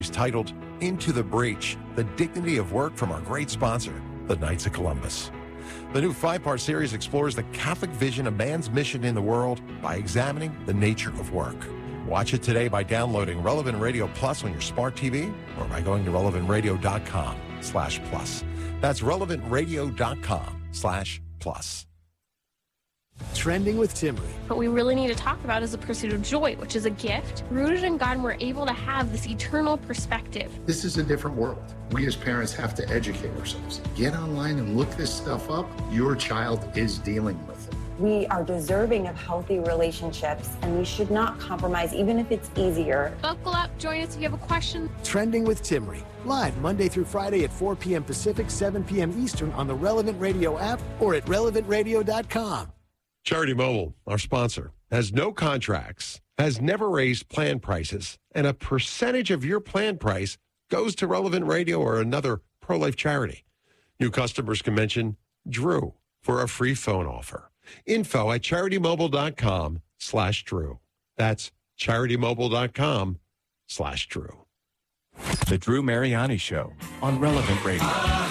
titled Into the Breach, the Dignity of Work from our great sponsor, the Knights of Columbus. The new 5-part series explores the Catholic vision of man's mission in the world by examining the nature of work. Watch it today by downloading Relevant Radio Plus on your smart TV or by going to relevantradio.com/plus. That's relevantradio.com/plus. Trending with Timmery. What we really need to talk about is the pursuit of joy, which is a gift rooted in God, and we're able to have this eternal perspective. This is a different world. We as parents have to educate ourselves. Get online and look this stuff up. Your child is dealing with it. We are deserving of healthy relationships, and we should not compromise, even if it's easier. Buckle up, join us if you have a question. Trending with Timmery. Live Monday through Friday at 4 p.m. Pacific, 7 p.m. Eastern on the Relevant Radio app or at relevantradio.com. Charity Mobile, our sponsor, has no contracts, has never raised plan prices, and a percentage of your plan price goes to Relevant Radio or another pro-life charity. New customers can mention Drew for a free phone offer. Info at CharityMobile.com/Drew. That's CharityMobile.com/Drew. The Drew Mariani Show on Relevant Radio.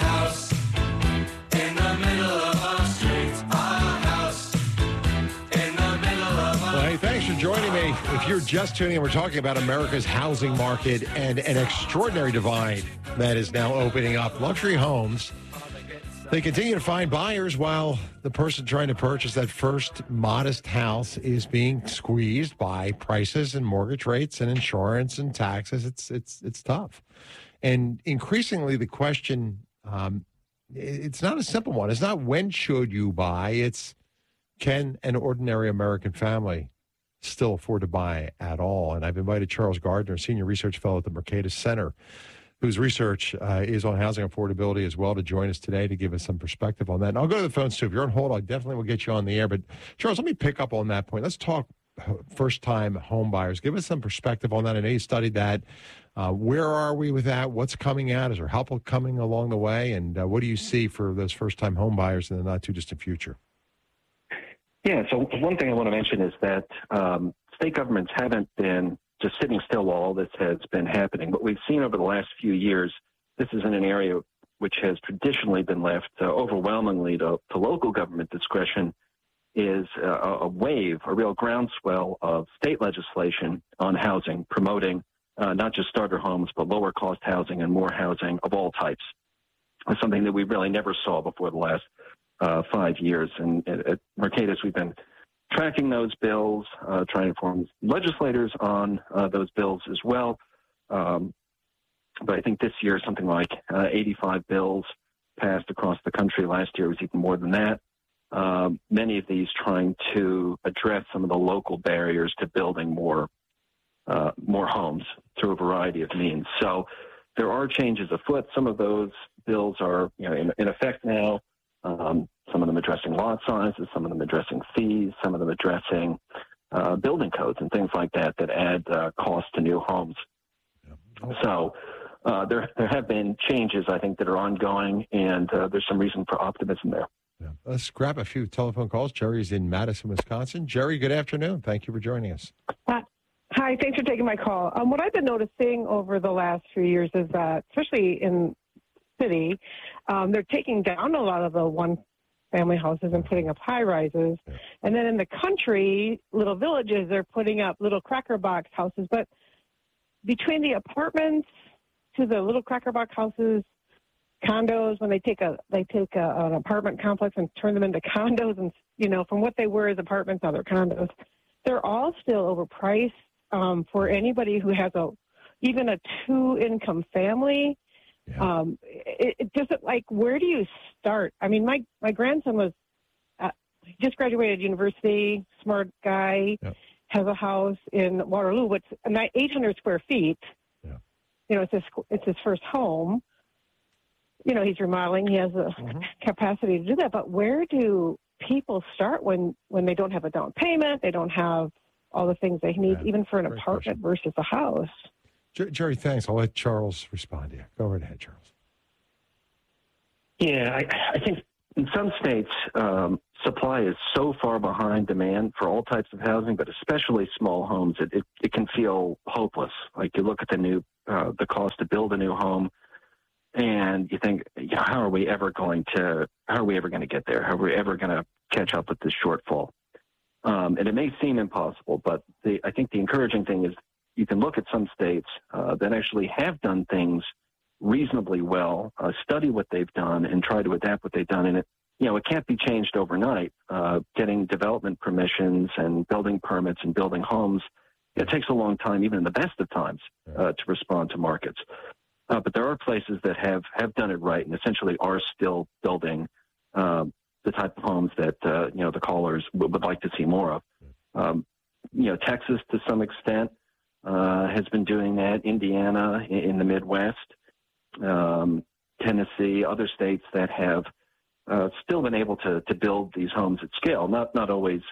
Thanks for joining me. If you're just tuning in, we're talking about America's housing market and an extraordinary divide that is now opening up. Luxury homes, they continue to find buyers while the person trying to purchase that first modest house is being squeezed by prices and mortgage rates and insurance and taxes. It's tough. And increasingly the question, it's not a simple one. It's not when should you buy, it's can an ordinary American family still afford to buy at all? And I've invited Charles Gardner, Senior Research Fellow at the Mercatus Center, whose research is on housing affordability as well, to join us today to give us some perspective on that. And I'll go to the phones, too. If you're on hold, I definitely will get you on the air. But, Charles, let me pick up on that point. Let's talk first-time home buyers. Give us some perspective on that. I know you studied that. Where are we with that? What's coming out? Is there help coming along the way? And what do you see for those first-time home buyers in the not-too-distant future? Yeah, so one thing I want to mention is that state governments haven't been just sitting still while all this has been happening. What we've seen over the last few years, this is in an area which has traditionally been left overwhelmingly to local government discretion, is a wave, a real groundswell of state legislation on housing, promoting not just starter homes, but lower cost housing and more housing of all types. It's something that we really never saw before the last 5 years. And at Mercatus, we've been tracking those bills, trying to inform legislators on those bills as well. But I think this year, something like 85 bills passed across the country. Last year was even more than that. Many of these trying to address some of the local barriers to building more homes through a variety of means. So there are changes afoot. Some of those bills are in effect now. Some of them addressing lot sizes, some of them addressing fees, some of them addressing building codes and things like that add cost to new homes. So there have been changes, I think, that are ongoing, and there's some reason for optimism there. Yeah. Let's grab a few telephone calls. Jerry's in Madison, Wisconsin. Jerry, good afternoon. Thank you for joining us. Hi, thanks for taking my call. What I've been noticing over the last few years is that, especially in city, they're taking down a lot of the one-family houses and putting up high-rises. Yeah. And then in the country, little villages, they're putting up little cracker box houses. But between the apartments to the little cracker box houses, condos, when they take an apartment complex and turn them into condos, and from what they were as apartments, now they're condos, they're all still overpriced for anybody who has even a two-income family. Yeah. It doesn't, where do you start? I mean, my grandson was just graduated university, smart guy, yep. Has a house in Waterloo, which 800 square feet. Yeah. It's his first home. He's remodeling. He has the capacity to do that. But where do people start when they don't have a down payment? They don't have all the things they need, even for an apartment versus a house. Jerry, thanks. I'll let Charles respond to you. Go right ahead, Charles. Yeah, I think in some states, supply is so far behind demand for all types of housing, but especially small homes, it can feel hopeless. Like you look at the cost to build a new home, and you think, how are we ever going to get there? How are we ever going to catch up with this shortfall? And it may seem impossible, but I think the encouraging thing is you can look at some states that actually have done things reasonably well, study what they've done, and try to adapt what they've done. And it can't be changed overnight. Getting development permissions and building permits and building homes, it takes a long time, even in the best of times, to respond to markets. But there are places that have done it right and essentially are still building the type of homes that the callers would like to see more of. Texas, to some extent, has been doing that. Indiana in the Midwest, Tennessee, other states that have still been able to build these homes at scale. Not always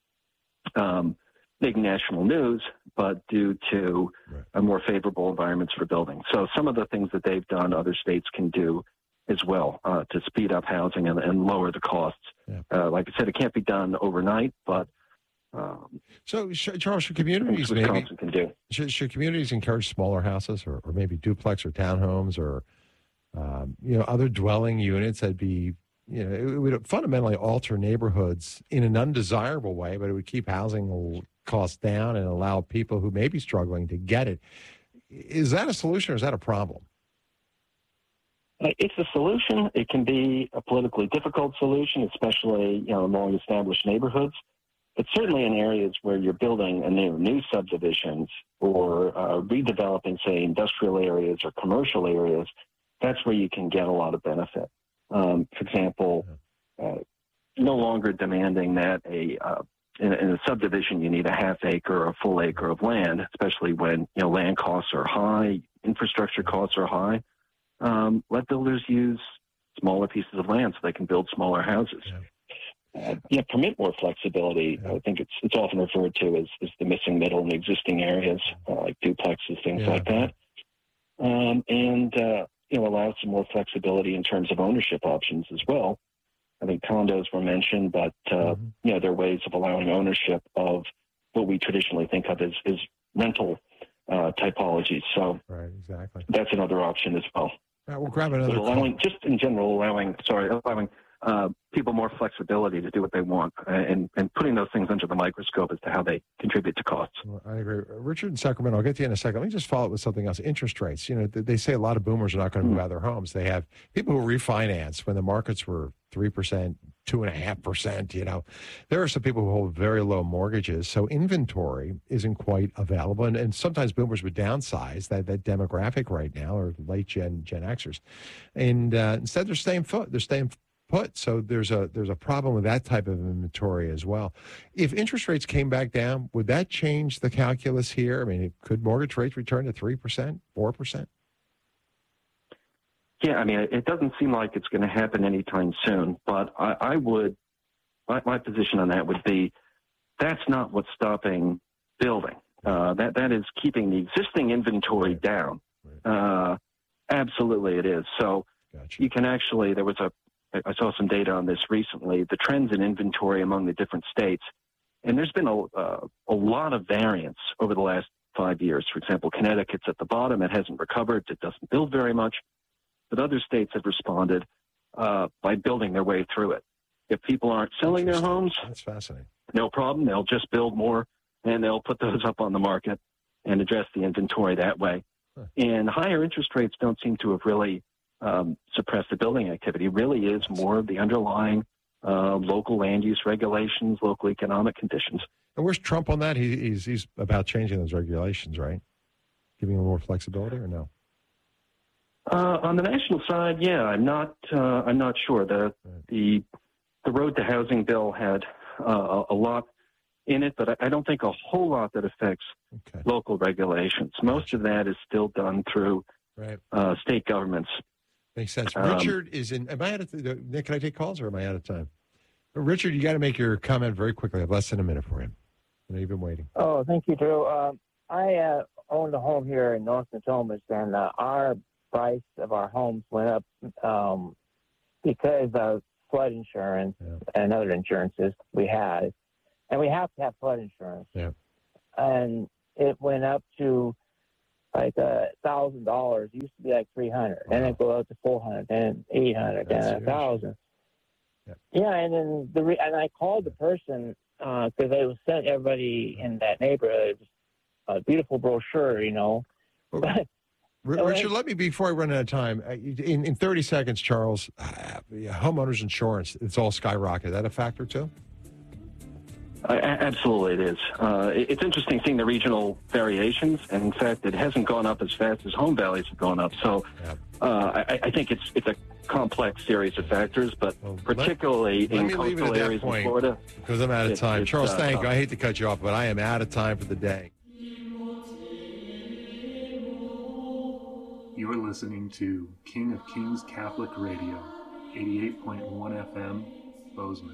big national news, but due to more favorable environments for building. So some of the things that they've done, other states can do as well to speed up housing and lower the costs. Yeah. Like I said, it can't be done overnight, but so, Charles, should communities should communities encourage smaller houses or maybe duplex or townhomes or other dwelling units that'd be it would fundamentally alter neighborhoods in an undesirable way, but it would keep housing costs down and allow people who may be struggling to get it. Is that a solution or is that a problem? It's a solution. It can be a politically difficult solution, especially in long-established neighborhoods. But certainly in areas where you're building new subdivisions or redeveloping, say, industrial areas or commercial areas, that's where you can get a lot of benefit. For example, no longer demanding that in a subdivision you need a half acre or a full acre of land, especially when land costs are high, infrastructure costs are high. Let builders use smaller pieces of land so they can build smaller houses. Permit more flexibility. I think it's often referred to as the missing middle in existing areas, like duplexes, things like that. And allow some more flexibility in terms of ownership options as well. I think condos were mentioned, but there are ways of allowing ownership of what we traditionally think of as rental typologies. So that's another option as well. All right, we'll grab another. Allowing people more flexibility to do what they want and putting those things under the microscope as to how they contribute to costs. Well, I agree. Richard in Sacramento, I'll get to you in a second. Let me just follow up with something else. Interest rates. They say a lot of boomers are not going to move out of their homes. They have people who refinance when the markets were 3%, 2.5%. There are some people who hold very low mortgages. So inventory isn't quite available. And sometimes boomers would downsize that demographic right now, or late Gen Xers. And instead they're staying put. So there's a problem with that type of inventory as well. If interest rates came back down, would that change the calculus here? I mean, could mortgage rates return to 3%, 4%? Yeah, I mean, it doesn't seem like it's going to happen anytime soon, but my position on that would be that's not what's stopping building. That is keeping the existing inventory down. Absolutely it is. So you can actually, I saw some data on this recently, the trends in inventory among the different states, and there's been a lot of variance over the last 5 years. For example, Connecticut's at the bottom. It hasn't recovered. It doesn't build very much. But other states have responded by building their way through it. If people aren't selling their homes, that's fascinating. No problem. They'll just build more, and they'll put those up on the market and address the inventory that way. Huh. And higher interest rates don't seem to have really suppressed the building activity. It really is more of the underlying local land use regulations, local economic conditions. And where's Trump on that? He's about changing those regulations, right? Giving them more flexibility, or no? On the national side, yeah, I'm not sure. The Road to Housing bill had a lot in it, but I don't think a whole lot that affects local regulations. Most of that is still done through state governments. Makes sense. Richard is in. Am I out of Nick? Can I take calls, or am I out of time? Richard, you got to make your comment very quickly. I have less than a minute for you. I know you've been waiting. Oh, thank you, Drew. I owned a home here in North Natomas, and our price of our homes went up because flood insurance and other insurances we had. And we have to have flood insurance. Yeah. And it went up to like $1,000. It used to be like $300. Then it go up to $400, then $800, then $1,000. Yeah, and then and I called the person because they sent everybody in that neighborhood a beautiful brochure, you know. Richard, let me, before I run out of time, in 30 seconds, Charles, homeowners insurance, it's all skyrocketed. Is that a factor too? Absolutely, it is. It's interesting seeing the regional variations, and in fact, it hasn't gone up as fast as home values have gone up. So, I think it's a complex series of factors, but particularly in coastal areas in Florida. Because I'm out of time. Charles, thank you. I hate to cut you off, but I am out of time for the day. You're listening to King of Kings Catholic Radio, 88.1 FM, Bozeman.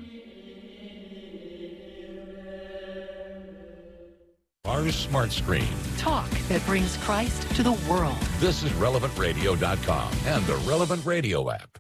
Our smart screen. Talk that brings Christ to the world. This is RelevantRadio.com and the Relevant Radio app.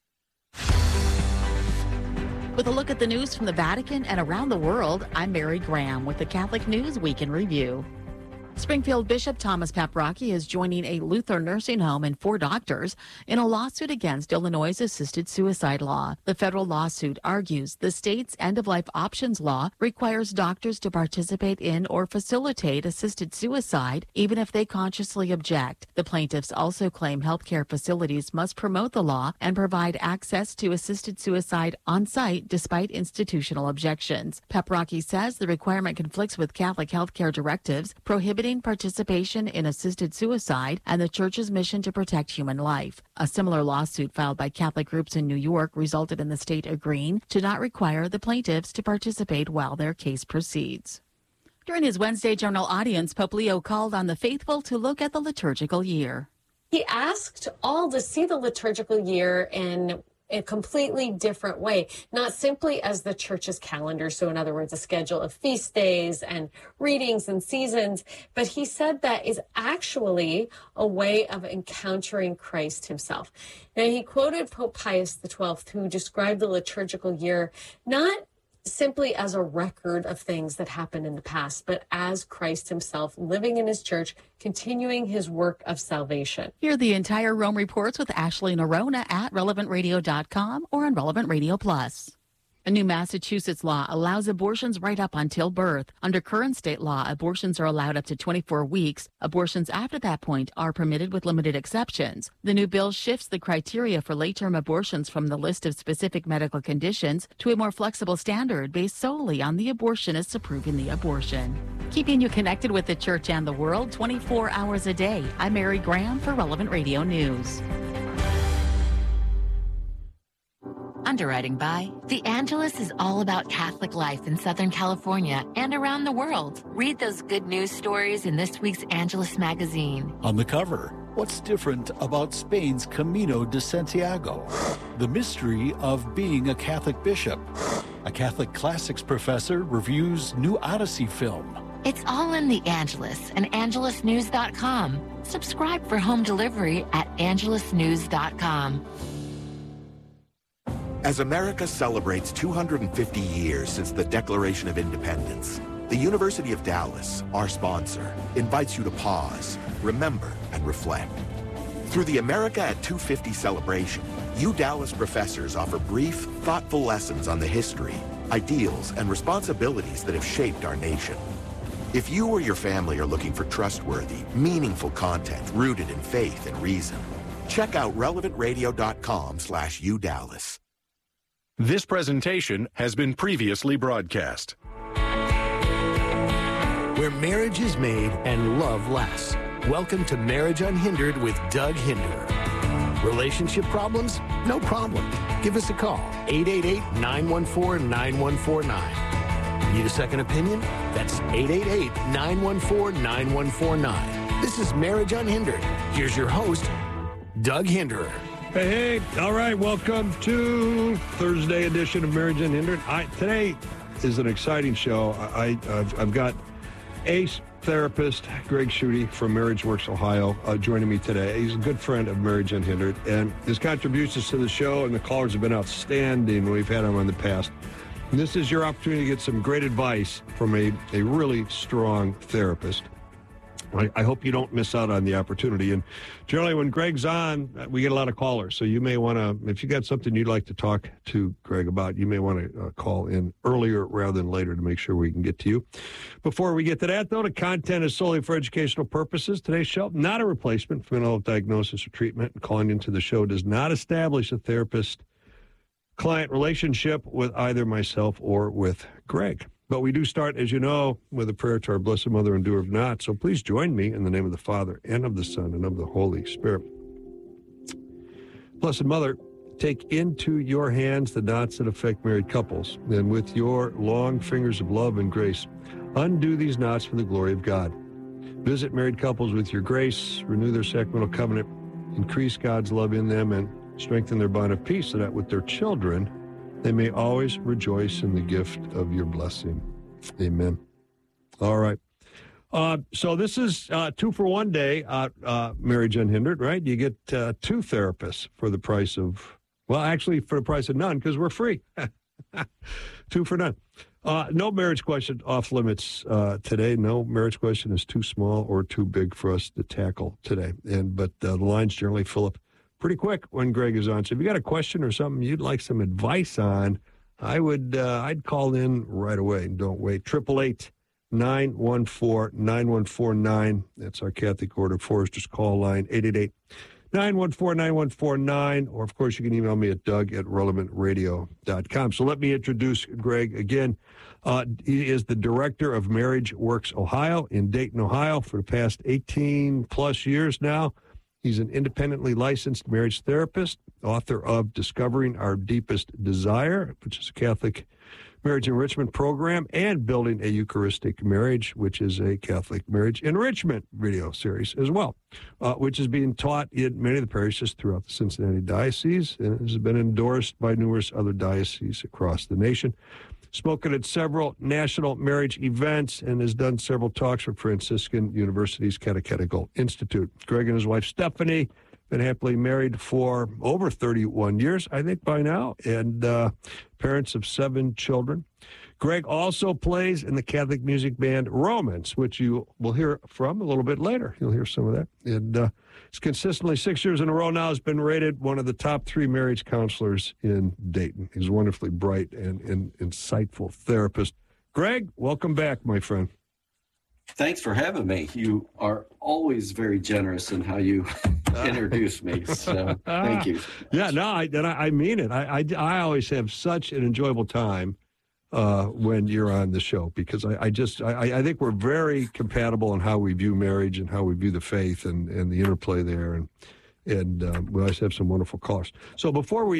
With a look at the news from the Vatican and around the world, I'm Mary Graham with the Catholic News Week in Review. Springfield Bishop Thomas Paprocki is joining a Lutheran nursing home and 4 doctors in a lawsuit against Illinois' assisted suicide law. The federal lawsuit argues the state's end-of-life options law requires doctors to participate in or facilitate assisted suicide, even if they consciously object. The plaintiffs also claim healthcare facilities must promote the law and provide access to assisted suicide on site despite institutional objections. Paprocki says the requirement conflicts with Catholic healthcare directives prohibiting participation in assisted suicide and the Church's mission to protect human life. A similar lawsuit filed by Catholic groups in New York resulted in the state agreeing to not require the plaintiffs to participate while their case proceeds. During his Wednesday general audience, Pope Leo called on the faithful to look at the liturgical year. He asked all to see the liturgical year in a completely different way, not simply as the Church's calendar, so in other words, a schedule of feast days and readings and seasons, but he said that is actually a way of encountering Christ himself. Now, he quoted Pope Pius XII, who described the liturgical year not simply as a record of things that happened in the past, but as Christ himself living in his church, continuing his work of salvation. Hear the entire Rome Reports with Ashley Nerona at RelevantRadio.com or on Relevant Radio Plus. A new Massachusetts law allows abortions right up until birth. Under current state law, abortions are allowed up to 24 weeks. Abortions after that point are permitted with limited exceptions. The new bill shifts the criteria for late-term abortions from the list of specific medical conditions to a more flexible standard based solely on the abortionist's approving the abortion. Keeping you connected with the church and the world 24 hours a day. I'm Mary Graham for Relevant Radio News. Underwriting by The Angelus is all about Catholic life in Southern California and around the world. Read those good news stories in this week's Angelus magazine. On the cover, what's different about Spain's Camino de Santiago? The mystery of being a Catholic bishop. A Catholic classics professor reviews new Odyssey film. It's all in The Angelus and AngelusNews.com. Subscribe for home delivery at AngelusNews.com. As America celebrates 250 years since the Declaration of Independence, the University of Dallas, our sponsor, invites you to pause, remember, and reflect. Through the America at 250 celebration, Dallas professors offer brief, thoughtful lessons on the history, ideals, and responsibilities that have shaped our nation. If you or your family are looking for trustworthy, meaningful content rooted in faith and reason, check out relevantradio.com/UDallas. This presentation has been previously broadcast. Where marriage is made and love lasts. Welcome to Marriage Unhindered with Doug Hinderer. Relationship problems? No problem. Give us a call, 888-914-9149. Need a second opinion? That's 888-914-9149. This is Marriage Unhindered. Here's your host, Doug Hinderer. Hey, all right, welcome to Thursday edition of Marriage Unhindered. Today is an exciting show. I've got Ace therapist, Greg Schutte from Marriage Works Ohio, joining me today. He's a good friend of Marriage Unhindered, and his contributions to the show and the callers have been outstanding when we've had him in the past. And this is your opportunity to get some great advice from a really strong therapist. I hope you don't miss out on the opportunity. And generally when Greg's on, we get a lot of callers. So you may want to, if you got something you'd like to talk to Greg about, you may want to call in earlier rather than later to make sure we can get to you. Before we get to that, though, the content is solely for educational purposes. Today's show, not a replacement for mental health diagnosis or treatment. And calling into the show does not establish a therapist-client relationship with either myself or with Greg. But we do start, as you know, with a prayer to our Blessed Mother and doer of not. So please join me in the name of the Father, and of the Son, and of the Holy Spirit. Blessed Mother, take into your hands the knots that affect married couples, and with your long fingers of love and grace, undo these knots for the glory of God. Visit married couples with your grace, renew their sacramental covenant, increase God's love in them, and strengthen their bond of peace, so that with their children, they may always rejoice in the gift of your blessing. Amen. All right. So this is 2-for-1 day at Marriage Unhindered, right? You get 2 therapists for the price of, well, actually for the price of none, because we're free. 2 for none. No marriage question off limits today. No marriage question is too small or too big for us to tackle today. But the lines generally fill up pretty quick when Greg is on. So if you got a question or something you'd like some advice on, I'd call in right away and don't wait. 888-914-9149. That's our Catholic Order Foresters call line. 888-914-9149. Or, of course, you can email me at doug@relevantradio.com. So let me introduce Greg again. He is the director of Marriage Works Ohio in Dayton, Ohio for the past 18-plus years now. He's an independently licensed marriage therapist, author of Discovering Our Deepest Desire, which is a Catholic marriage enrichment program, and Building a Eucharistic Marriage, which is a Catholic marriage enrichment video series as well, which is being taught in many of the parishes throughout the Cincinnati Diocese and has been endorsed by numerous other dioceses across the nation. Spoken at several national marriage events and has done several talks for Franciscan University's Catechetical Institute. Greg and his wife, Stephanie, been happily married for over 31 years, I think, by now, and parents of 7 children. Greg also plays in the Catholic music band Romans, which you will hear from a little bit later. You'll hear some of that. And he's consistently 6 years in a row now has been rated one of the top 3 marriage counselors in Dayton. He's a wonderfully bright and insightful therapist. Greg, welcome back, my friend. Thanks for having me. You are always very generous in how you introduce me. So thank you. Yeah, no, I mean it. I always have such an enjoyable time when you're on the show, because I think we're very compatible in how we view marriage and how we view the faith and the interplay there, and we always have some wonderful callers. So before we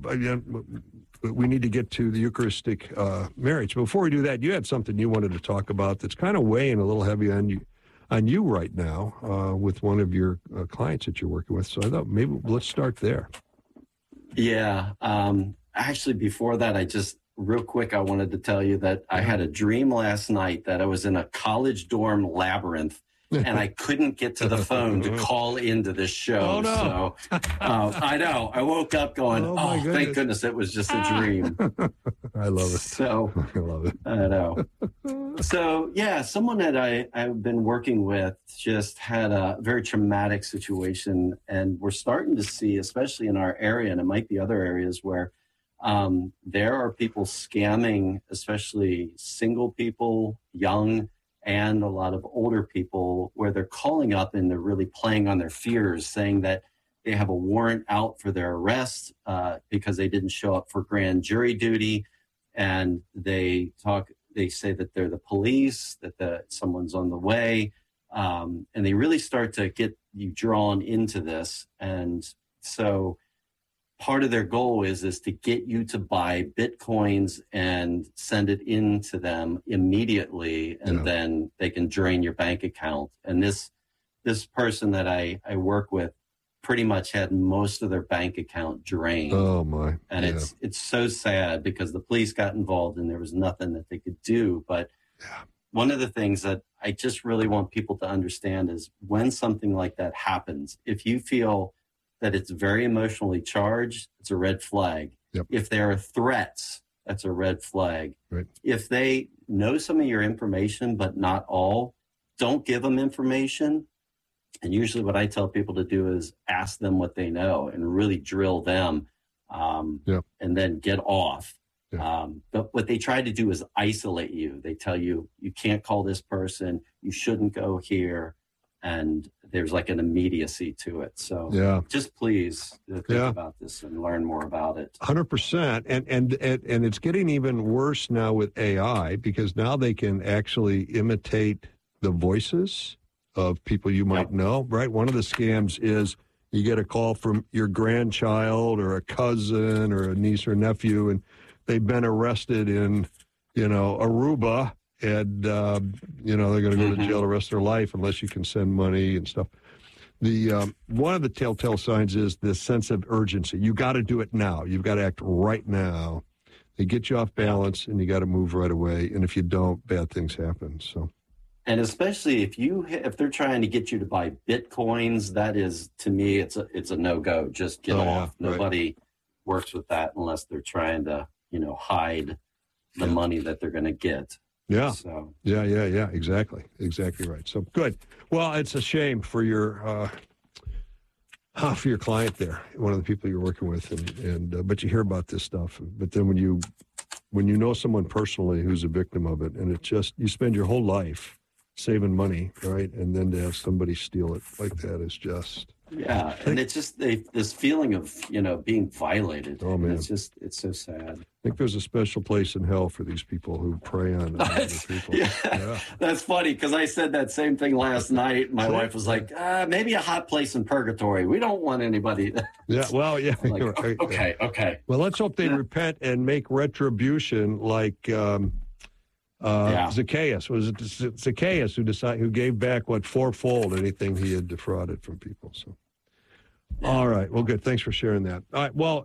need to get to the Eucharistic marriage. Before we do that, you had something you wanted to talk about that's kind of weighing a little heavy on you right now with one of your clients that you're working with. So I thought maybe let's start there. Yeah. Actually, before that, real quick, I wanted to tell you that I had a dream last night that I was in a college dorm labyrinth and I couldn't get to the phone to call into this show. Oh, no. So I know. I woke up going, thank goodness it was just a dream. I love it. So I love it. I know. So, yeah, someone that I've been working with just had a very traumatic situation. And we're starting to see, especially in our area, and it might be other areas where there are people scamming, especially single people, young, and a lot of older people, where they're calling up and they're really playing on their fears, saying that they have a warrant out for their arrest because they didn't show up for grand jury duty. And they say that they're the police, that someone's on the way. And they really start to get you drawn into this. And so part of their goal is to get you to buy Bitcoins and send it into them immediately, and then they can drain your bank account. And this person that I work with pretty much had most of their bank account drained. Oh my! And it's so sad because the police got involved and there was nothing that they could do. But one of the things that I just really want people to understand is when something like that happens, if you feel that it's very emotionally charged, it's a red flag. Yep. If there are threats, that's a red flag. Right. If they know some of your information, but not all, don't give them information. And usually what I tell people to do is ask them what they know and really drill them, and then get off. But what they try to do is isolate you. They tell you, you can't call this person, you shouldn't go here. And there's like an immediacy to it. So just please think about this and learn more about it. 100%. And it's getting even worse now with AI, because now they can actually imitate the voices of people you might know, right? One of the scams is you get a call from your grandchild or a cousin or a niece or nephew, and they've been arrested in, Aruba, and, they're going to go to jail the rest of their life unless you can send money and stuff. The one of the telltale signs is this sense of urgency. You got to do it now. You've got to act right now. They get you off balance, and you got to move right away. And if you don't, bad things happen. So, and especially if they're trying to get you to buy Bitcoins, that is, to me, it's a no-go. Just get off. Nobody works with that unless they're trying to, hide the money that they're going to get. Yeah. So. Yeah. Exactly right. So good. Well, it's a shame for your client there, one of the people you're working with, and but you hear about this stuff. But then when you know someone personally who's a victim of it, and it just, you spend your whole life saving money, right, and then to have somebody steal it like that is just. Yeah, and it's just this feeling of, being violated. Oh, man. It's so sad. I think there's a special place in hell for these people who prey on other people. Yeah. That's funny, because I said that same thing last night. My wife was like, maybe a hot place in purgatory. We don't want anybody. Okay. Well, let's hope they repent and make retribution like Zacchaeus. Was it Zacchaeus who gave back fourfold anything he had defrauded from people? So, all right. Well, good. Thanks for sharing that. All right. Well,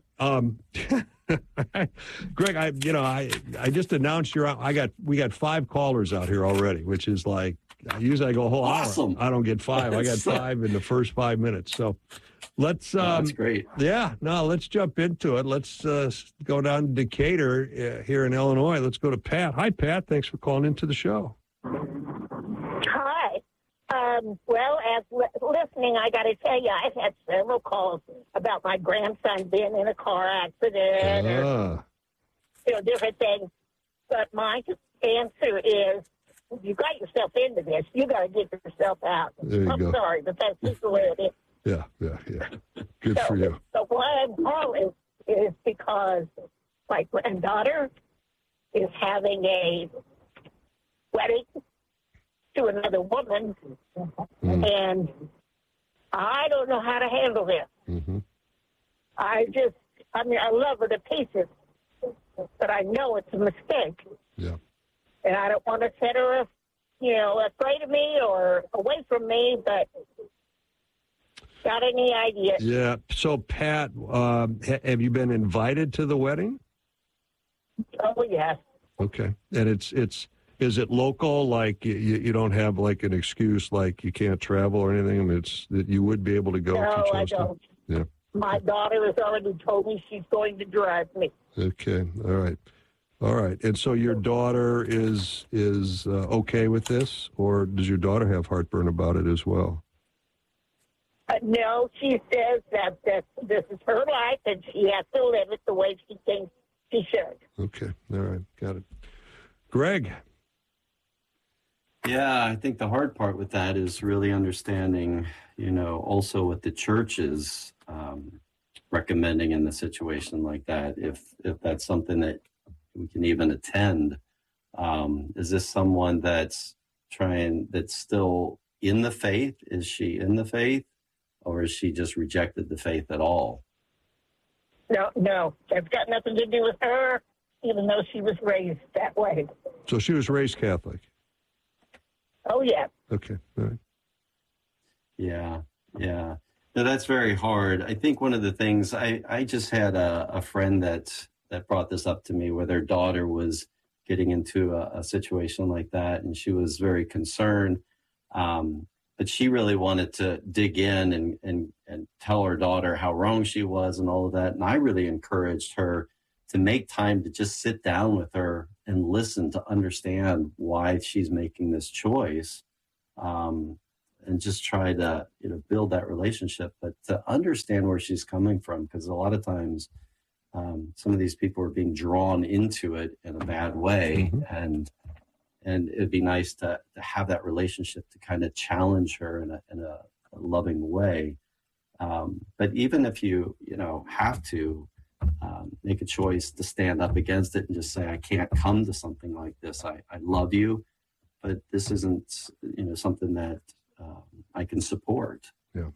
Greg, I just announced we got 5 callers out here already, which is like, usually I go a whole hour. I don't get 5. I got 5 in the first 5 minutes. So let's, that's great. Yeah, no, let's jump into it. Let's go down to Decatur here in Illinois. Let's go to Pat. Hi, Pat. Thanks for calling into the show. Hi. Well, as listening, I got to tell you, I've had several calls about my grandson being in a car accident or different things. But my answer is, you got yourself into this. You got to get yourself out. I'm sorry, but that's just the way it is. Yeah. Good for you. So why I'm calling is because my granddaughter is having a wedding to another woman, and I don't know how to handle this. Mm-hmm. I love her to pieces, but I know it's a mistake. Yeah. And I don't want to set her, afraid of me or away from me, but got any idea? Yeah. So, Pat, have you been invited to the wedding? Oh, yes. Okay. And is it local? Like you don't have like an excuse, like you can't travel or anything? I mean, it's that you would be able to go. No, I don't. Yeah. My daughter has already told me she's going to drive me. Okay. All right. And so your daughter is okay with this, or does your daughter have heartburn about it as well? No, she says that this is her life and she has to live it the way she thinks she should. Okay. All right. Got it. Greg. Yeah, I think the hard part with that is really understanding, also what the church is recommending in the situation like that. If that's something that we can even attend, is this someone that's still in the faith? Is she in the faith, or has she just rejected the faith at all? No, it's got nothing to do with her, even though she was raised that way. So she was raised Catholic? Oh, yeah. Okay, all right. Yeah. No, that's very hard. I think one of the things, I just had a friend that brought this up to me, where their daughter was getting into a situation like that, and she was very concerned. But she really wanted to dig in and tell her daughter how wrong she was and all of that. And I really encouraged her to make time to just sit down with her and listen to understand why she's making this choice, and just try to build that relationship, but to understand where she's coming from, because a lot of times some of these people are being drawn into it in a bad way, and it'd be nice to have that relationship to kind of challenge her in a loving way. But even if you have to make a choice to stand up against it and just say, I can't come to something like this. I love you, but this isn't something that I can support.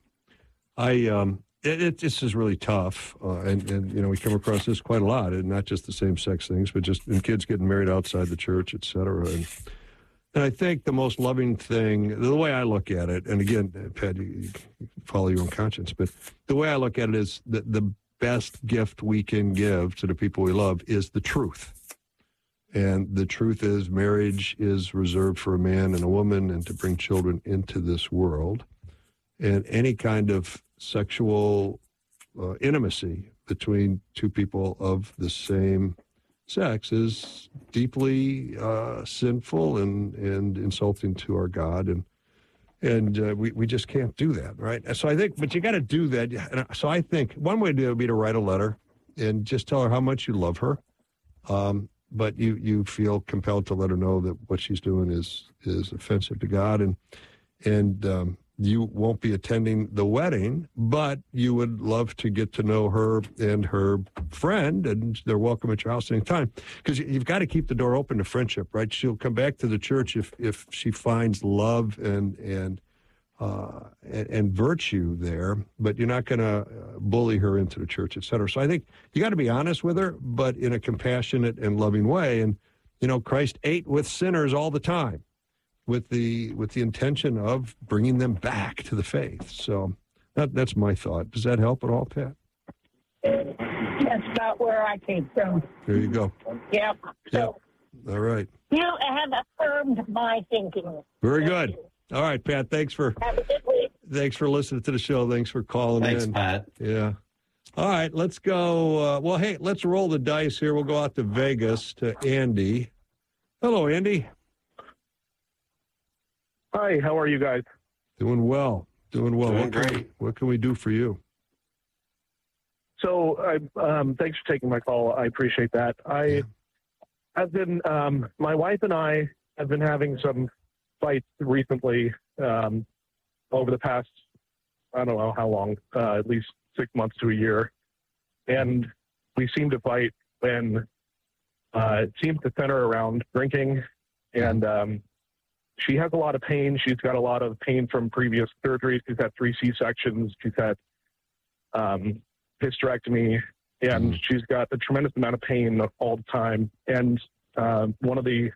Yeah. This is really tough, and we come across this quite a lot, and not just the same-sex things, but just in kids getting married outside the church, et cetera. And I think the most loving thing, the way I look at it, and again, Pat, you follow your own conscience, but the way I look at it is that the best gift we can give to the people we love is the truth. And the truth is marriage is reserved for a man and a woman and to bring children into this world. And any kind of sexual intimacy between two people of the same sex is deeply sinful and insulting to our God, and we just can't do that, right? So I think, but you got to do that. So I think one way to do it would be to write a letter and just tell her how much you love her, but you feel compelled to let her know that what she's doing is offensive to God, and you won't be attending the wedding, but you would love to get to know her and her friend, and they're welcome at your house anytime. Because you've got to keep the door open to friendship, right? She'll come back to the church if she finds love and virtue there, but you're not going to bully her into the church, et cetera. So I think you got to be honest with her, but in a compassionate and loving way. And Christ ate with sinners all the time, with the intention of bringing them back to the faith. So that's my thought. Does that help at all, Pat? That's about where I came from. There you go. Yep. So all right. you have affirmed my thinking. Very good. All right, Pat. Thanks for listening to the show. Thanks for calling in. Thanks, Pat. Yeah. All right, let's go. Well, hey, let's roll the dice here. We'll go out to Vegas to Andy. Hello, Andy. Hi, how are you guys? Doing well. Doing great. What can we do for you? So, thanks for taking my call. I appreciate that. I've been, my wife and I have been having some fights recently over the past, I don't know how long, at least 6 months to a year. And we seem to fight when it seems to center around drinking. And she has a lot of pain. She's got a lot of pain from previous surgeries. She's had 3 C-sections. She's had hysterectomy. And she's got a tremendous amount of pain all the time. And one of the,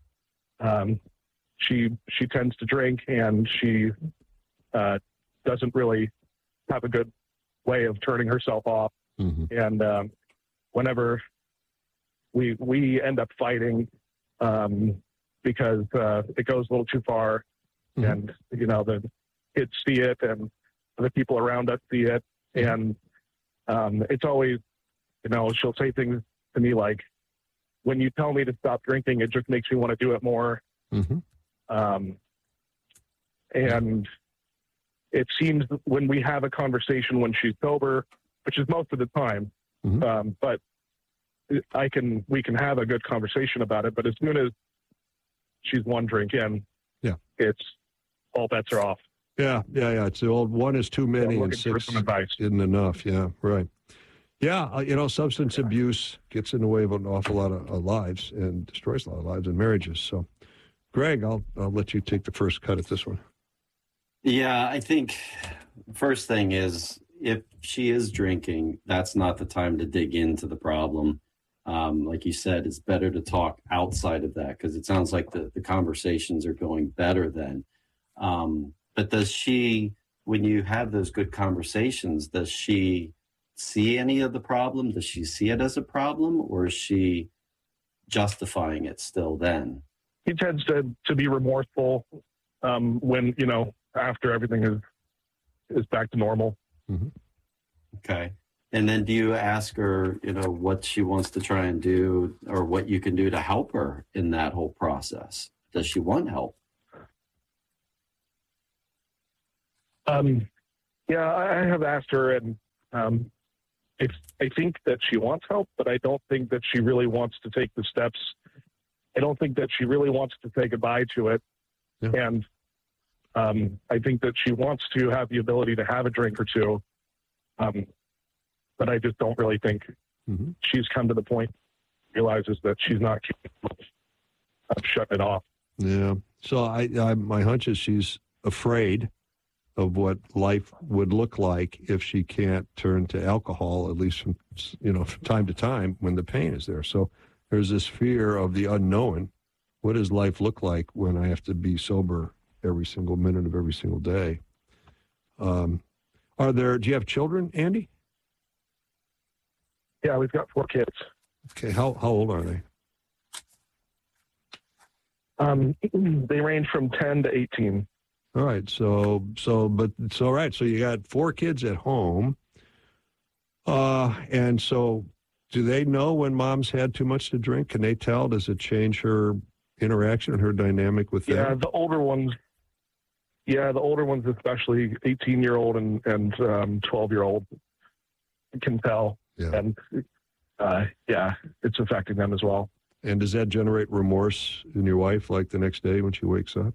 she tends to drink, and she doesn't really have a good way of turning herself off. And whenever we end up fighting, because it goes a little too far, and the kids see it, and the people around us see it, and it's always, she'll say things to me like, when you tell me to stop drinking, it just makes me want to do it more. And it seems when we have a conversation when she's sober, which is most of the time, but we can have a good conversation about it. But as soon as she's one drink in, it's all bets are off. Yeah. It's the old one is too many and 6 isn't enough. Yeah, right. Yeah, substance abuse gets in the way of an awful lot of lives and destroys a lot of lives and marriages. So, Greg, I'll let you take the first cut at this one. Yeah, I think the first thing is if she is drinking, that's not the time to dig into the problem. Like you said, it's better to talk outside of that, because it sounds like the conversations are going better then. But does she, when you have those good conversations, does she see any of the problem? Does she see it as a problem, or is she justifying it still then. He tends to be remorseful when, after everything is back to normal. Mm-hmm. Okay. And then do you ask her, what she wants to try and do or what you can do to help her in that whole process? Does she want help? Yeah, I have asked her, and I think that she wants help, but I don't think that she really wants to take the steps. I don't think that she really wants to say goodbye to it. Yeah. And I think that she wants to have the ability to have a drink or two. But I just don't really think she's come to the point, realizes that she's not capable of shutting it off. Yeah. So my hunch is she's afraid of what life would look like if she can't turn to alcohol, at least from time to time when the pain is there. So there's this fear of the unknown. What does life look like when I have to be sober every single minute of every single day? Do you have children, Andy? Yeah, we've got 4 kids. Okay, how old are they? They range from 10 to 18. All right, so you got 4 kids at home, and so do they know when mom's had too much to drink? Can they tell? Does it change her interaction and her dynamic with them? Yeah, the older ones especially, 18-year-old and 12-year-old can tell. Yeah. And it's affecting them as well. And does that generate remorse in your wife, like the next day when she wakes up?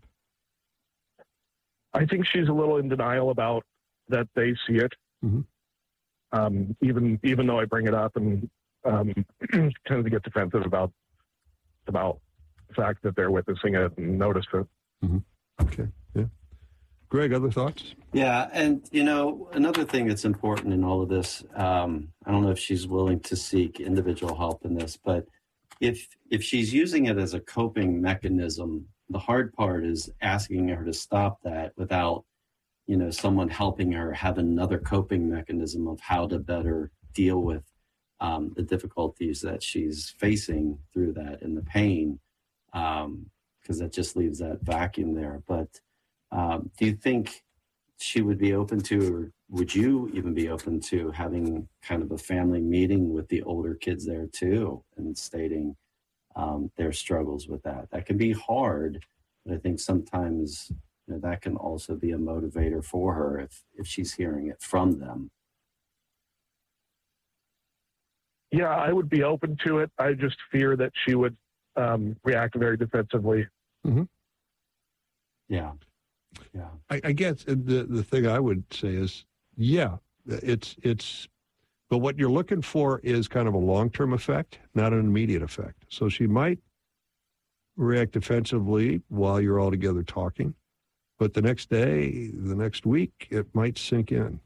I think she's a little in denial about that they see it. Mm-hmm. Even though I bring it up and tend to get defensive about the fact that they're witnessing it and notice it. Mm-hmm. Okay. Yeah. Greg, other thoughts? Yeah, and another thing that's important in all of this, I don't know if she's willing to seek individual help in this, but if she's using it as a coping mechanism, the hard part is asking her to stop that without, someone helping her have another coping mechanism of how to better deal with the difficulties that she's facing through that and the pain, because that just leaves that vacuum there. But do you think she would be open to, or would you even be open to having kind of a family meeting with the older kids there too, and stating their struggles with that? That can be hard, but I think sometimes that can also be a motivator for her if she's hearing it from them. Yeah, I would be open to it. I just fear that she would react very defensively. Mm-hmm. Yeah. I guess the thing I would say is, but what you're looking for is kind of a long-term effect, not an immediate effect. So she might react defensively while you're all together talking, but the next day, the next week, it might sink in.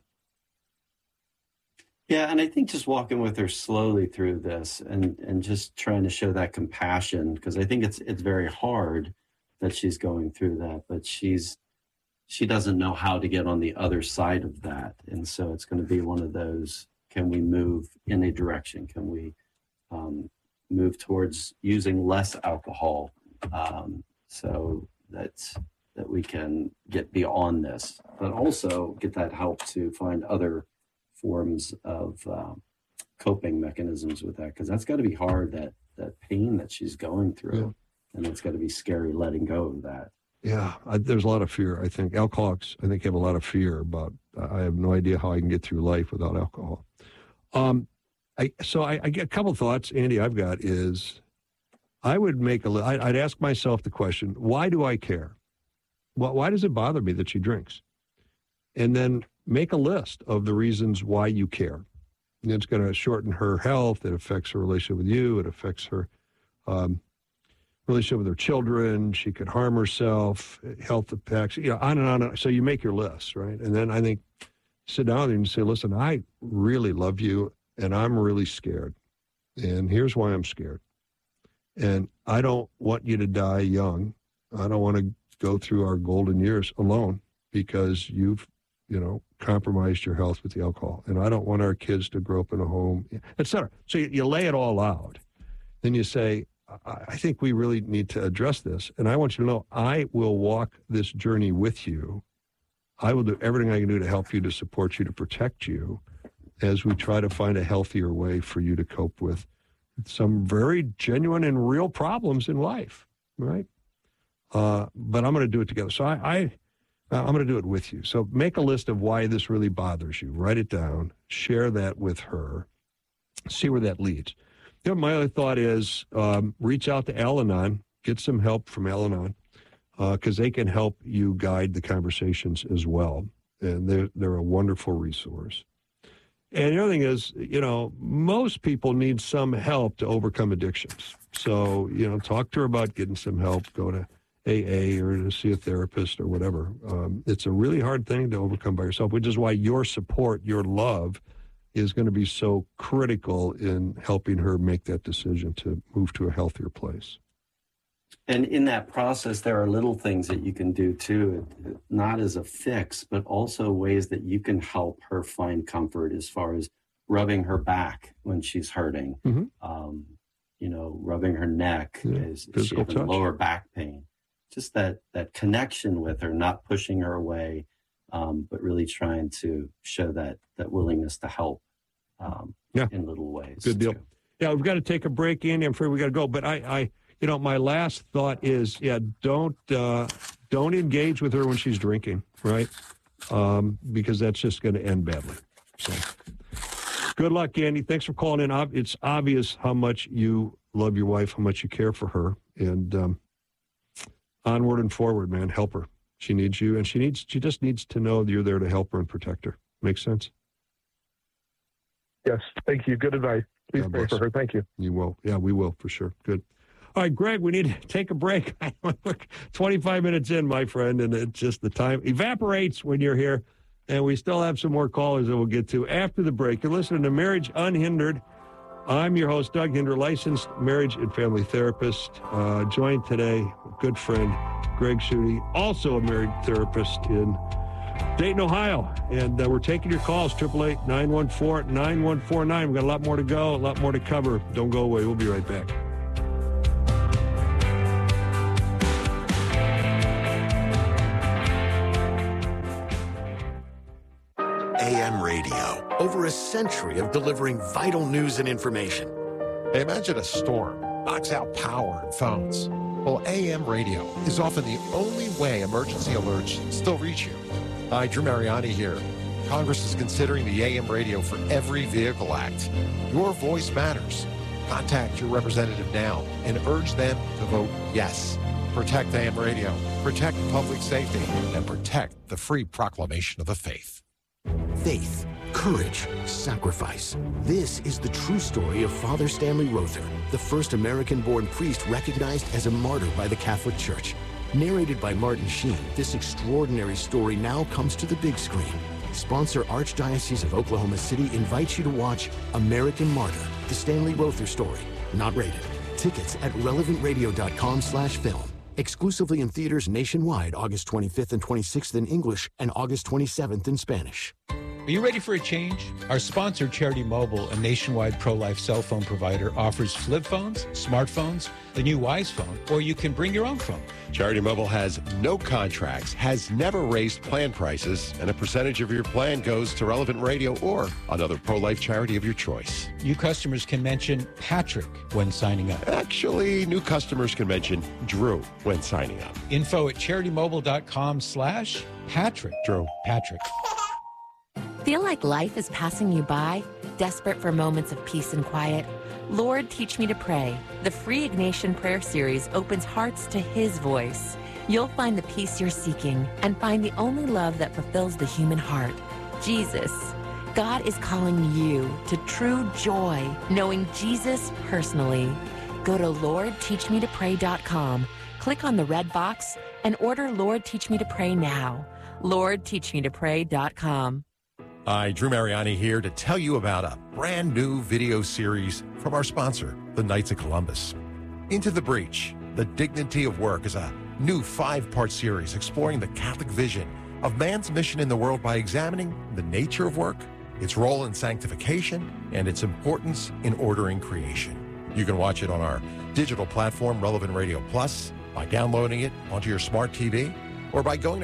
Yeah, and I think just walking with her slowly through this and just trying to show that compassion, because I think it's very hard that she's going through that, but she doesn't know how to get on the other side of that. And so it's going to be one of those, can we move in a direction? Can we move towards using less alcohol so that we can get beyond this, but also get that help to find other forms of coping mechanisms with that, because that's got to be hard, that pain that she's going through. Yeah. And it's got to be scary letting go of that. Yeah, there's a lot of fear. I think alcoholics, have a lot of fear about, I have no idea how I can get through life without alcohol. I get a couple thoughts, Andy, I've got is, I'd ask myself the question, why do I care? Why does it bother me that she drinks? And then make a list of the reasons why you care. And it's going to shorten her health. It affects her relationship with you. It affects her relationship with her children. She could harm herself, health impacts, on and on. So you make your list, right? And then I think sit down and say, listen, I really love you and I'm really scared. And here's why I'm scared. And I don't want you to die young. I don't want to go through our golden years alone because you've, compromised your health with the alcohol. And I don't want our kids to grow up in a home, et cetera. So you lay it all out. Then you say, I think we really need to address this. And I want you to know, I will walk this journey with you. I will do everything I can do to help you, to support you, to protect you as we try to find a healthier way for you to cope with some very genuine and real problems in life, right? But I'm going to do it together. So I'm going to do it with you. So make a list of why this really bothers you. Write it down. Share that with her. See where that leads. You know, my other thought is reach out to Al-Anon. Get some help from Al-Anon because they can help you guide the conversations as well. And they're a wonderful resource. And the other thing is, you know, most people need some help to overcome addictions. So, you know, talk to her about getting some help. Go to AA or to see a therapist or whatever. It's a really hard thing to overcome by yourself, which is why your support, your love is going to be so critical in helping her make that decision to move to a healthier place. And in that process, there are little things that you can do too, not as a fix, but also ways that you can help her find comfort as far as rubbing her back when she's hurting, you know, rubbing her neck as she has lower back pain. Just that connection with her, not pushing her away, but really trying to show that willingness to help in little ways. Good deal. Yeah, we've got to take a break, Andy. I'm afraid we got to go. But I you know, my last thought is, don't engage with her when she's drinking, right? Because that's just going to end badly. So, good luck, Andy. Thanks for calling in. It's obvious how much you love your wife, how much you care for her, and onward and forward, man. Help her. She needs you, and she just needs to know that you're there to help her and protect her. Makes sense? Yes. Thank you. Good advice. Please pray for her. Thank you. You will. Yeah, we will for sure. Good. All right, Greg, we need to take a break. 25 minutes in, my friend, and it's just the time evaporates when you're here. And we still have some more callers that we'll get to after the break. You're listening to Marriage Unhindered. I'm your host, Doug Hinder, licensed marriage and family therapist. Joined today, good friend, Greg Schutte, also a marriage therapist in Dayton, Ohio. And we're taking your calls, 888-914-9149. We've got a lot more to go, a lot more to cover. Don't go away. We'll be right back. AM radio, over a century of delivering vital news and information. Imagine a storm knocks out power and phones. Well, AM radio is often the only way emergency alerts still reach you. Hi, Drew Mariani here. Congress is considering the AM radio for Every Vehicle Act. Your voice matters. Contact your representative now and urge them to vote yes. Protect AM radio, protect public safety, and protect the free proclamation of the faith. Faith, courage, sacrifice. This is the true story of Father Stanley Rother, the first American-born priest recognized as a martyr by the Catholic Church. Narrated by Martin Sheen, this extraordinary story now comes to the big screen. Sponsor Archdiocese of Oklahoma City invites you to watch American Martyr, the Stanley Rother story. Not rated. Tickets at relevantradio.com/film. Exclusively in theaters nationwide August 25th and 26th in English and August 27th in Spanish. Are you ready for a change? Our sponsor, Charity Mobile, a nationwide pro-life cell phone provider, offers flip phones, smartphones, the new Wise phone, or you can bring your own phone. Charity Mobile has no contracts, has never raised plan prices, and a percentage of your plan goes to Relevant Radio or another pro-life charity of your choice. New customers can mention Patrick when signing up. Actually, new customers can mention Drew when signing up. Info at CharityMobile.com/Patrick. Drew. Patrick. Feel like life is passing you by? Desperate for moments of peace and quiet? Lord, Teach Me to Pray. The free Ignatian prayer series opens hearts to His voice. You'll find the peace you're seeking and find the only love that fulfills the human heart, Jesus. God is calling you to true joy, knowing Jesus personally. Go to LordTeachMeToPray.com, click on the red box, and order Lord, Teach Me to Pray now. LordTeachMeToPray.com. Hi, Drew Mariani here to tell you about a brand new video series from our sponsor, the Knights of Columbus. Into the Breach, The Dignity of Work is a new 5-part series exploring the Catholic vision of man's mission in the world by examining the nature of work, its role in sanctification, and its importance in ordering creation. You can watch it on our digital platform, Relevant Radio Plus, by downloading it onto your smart TV or by going to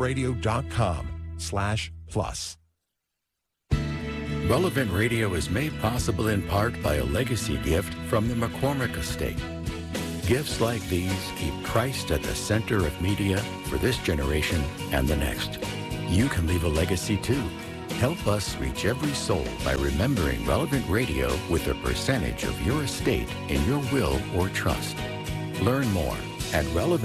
relevantradio.com/plus. Relevant Radio is made possible in part by a legacy gift from the McCormick Estate. Gifts like these keep Christ at the center of media for this generation and the next. You can leave a legacy too. Help us reach every soul by remembering Relevant Radio with a percentage of your estate in your will or trust. Learn more at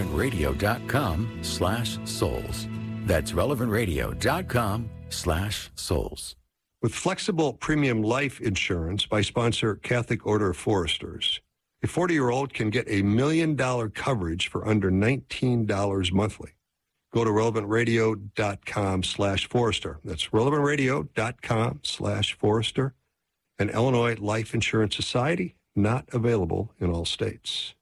relevantradio.com/souls. That's relevantradio.com/souls. With flexible premium life insurance by sponsor Catholic Order of Foresters, a 40-year-old can get $1 million coverage for under $19 monthly. Go to relevantradio.com/Forester. That's relevantradio.com/Forester. An Illinois Life Insurance Society, not available in all states.